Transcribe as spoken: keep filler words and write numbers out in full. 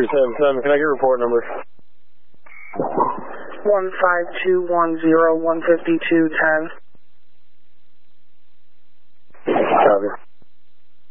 seven seven, can I get a report number? one five two one zero one five two ten.